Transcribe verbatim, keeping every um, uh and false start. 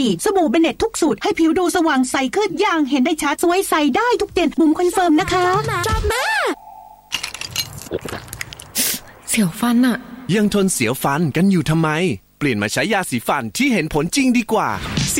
ดีสบู่เบเน็ตทุกสูตรให้ผิวดูสว่างใสขึ้นอย่างเห็นได้ชัดสวยใสได้ทุกเด่นบุ๋มคอนเฟิร์มนะคะชอบมากเสียวฟันอะยังทนเสียวฟันกันอยู่ทำไมเปลี่ยนมาใช้ยาสีฟันที่เห็นผลจริงดีกว่า